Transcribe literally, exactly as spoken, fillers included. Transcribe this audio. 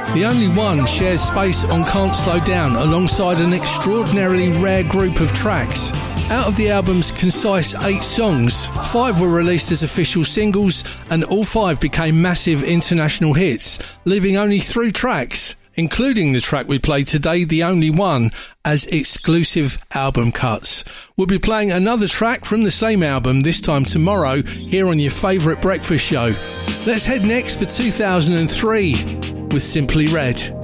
The Only One shares space on Can't Slow Down alongside an extraordinarily rare group of tracks. Out of the album's concise eight songs, five were released as official singles and all five became massive international hits, leaving only three tracks, including the track we played today, The Only One, as exclusive album cuts. We'll be playing another track from the same album this time tomorrow here on your favourite breakfast show. Let's head next for two thousand three with Simply Red.